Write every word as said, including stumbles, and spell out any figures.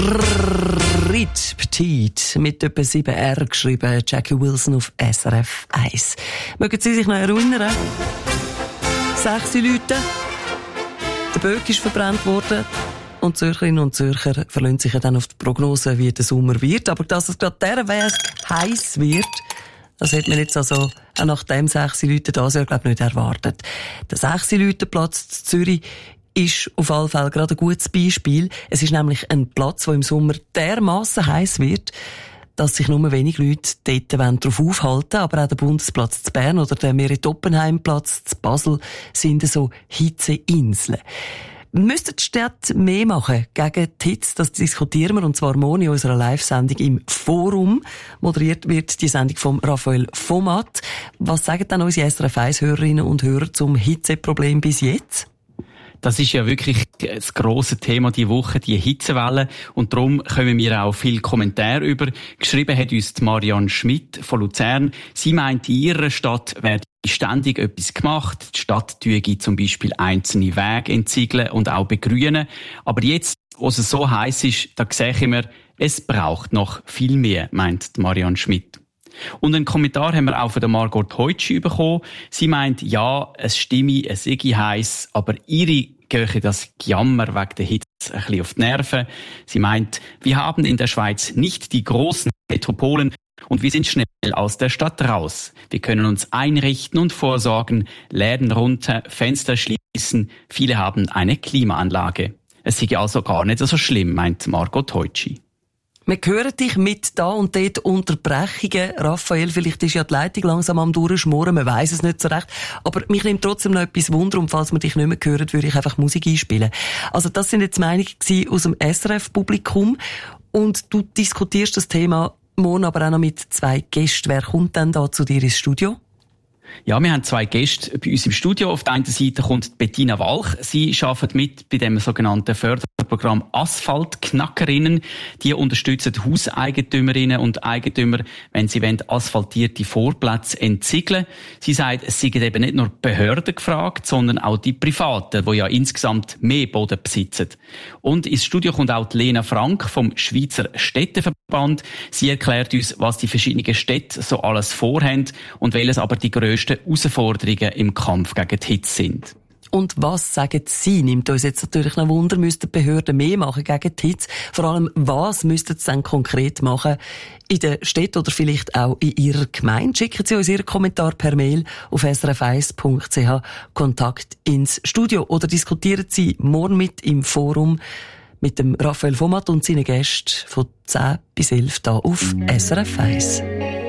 Rit Petit mit etwa sieben R geschrieben, Jackie Wilson auf S R F eins. Mögen Sie sich noch erinnern? Sechs Leute. Der Böck ist verbrannt worden. Und Zürcherinnen und Zürcher verlassen sich ja dann auf die Prognose, wie der Sommer wird. Aber dass es gerade derweil heiß wird, das hätte man jetzt also auch nach dem sechs Leute das Jahr, glaube ich, nicht erwartet. Der sechs Leute Platz in Zürich ist auf alle Fälle gerade ein gutes Beispiel. Es ist nämlich ein Platz, wo im Sommer dermassen heiß wird, dass sich nur wenig Leute dort darauf aufhalten wollen. Aber auch der Bundesplatz zu Bern oder der Merit-Oppenheim-Platz zu Basel sind so Hitzeinseln. Müssten die Städte mehr machen gegen die Hitze? Das diskutieren wir, und zwar morgen in unserer Live-Sendung im Forum. Moderiert wird die Sendung von Raphael Vomat. Was sagen dann unsere S R F eins-Hörerinnen und Hörer zum Hitzeproblem bis jetzt? Das ist ja wirklich das grosse Thema die Woche, die Hitzewelle. Und darum kommen wir auch viel Kommentare über. Geschrieben hat uns die Marianne Schmidt von Luzern. Sie meint, in ihrer Stadt werde ständig etwas gemacht. Die Stadt tue zum Beispiel einzelne Wege entsiegeln und auch begrünen. Aber jetzt, wo es so heiß ist, da sehen wir, es braucht noch viel mehr, meint Marianne Schmidt. Und einen Kommentar haben wir auch von der Margot Heutschi bekommen. Sie meint, ja, es stimme, es sei heiß, aber ihre gehe das Gejammer wegen der Hitze ein bisschen auf die Nerven. Sie meint, wir haben in der Schweiz nicht die großen Metropolen und wir sind schnell aus der Stadt raus. Wir können uns einrichten und vorsorgen, Läden runter, Fenster schließen. Viele haben eine Klimaanlage. Es sei also gar nicht so schlimm, meint Margot Heutschi. Wir hören dich mit da und dort Unterbrechungen. Raphael, vielleicht ist ja die Leitung langsam am Durchschmoren, man weiss es nicht so recht. Aber mich nimmt trotzdem noch etwas Wunder, und falls wir dich nicht mehr hören, würde ich einfach Musik einspielen. Also das sind jetzt Meinungen aus dem S R F-Publikum. Und du diskutierst das Thema morgen aber auch noch mit zwei Gästen. Wer kommt denn da zu dir ins Studio? Ja, wir haben zwei Gäste bei uns im Studio. Auf der einen Seite kommt Bettina Walch. Sie arbeitet mit bei dem sogenannten Förderprogramm Asphaltknackerinnen. Die unterstützen Hauseigentümerinnen und Eigentümer, wenn sie wollen, asphaltierte Vorplätze entsiegeln. Sie sagt, es seien eben nicht nur Behörden gefragt, sondern auch die Privaten, die ja insgesamt mehr Boden besitzen. Und ins Studio kommt auch die Lena Frank vom Schweizer Städteverband. Sie erklärt uns, was die verschiedenen Städte so alles vorhaben und welches aber die grössten Herausforderungen im Kampf gegen die Hitze sind. Und was sagen Sie? Nimmt uns jetzt natürlich noch Wunder, müssten die Behörden mehr machen gegen die Hitze? Vor allem, was müssten sie dann konkret machen in der Stadt oder vielleicht auch in Ihrer Gemeinde? Schicken Sie uns Ihren Kommentar per Mail auf s r f eins punkt c h, Kontakt ins Studio, oder diskutieren Sie morgen mit im Forum mit dem Raphael Vomat und seinen Gästen von zehn bis elf da auf S R F eins.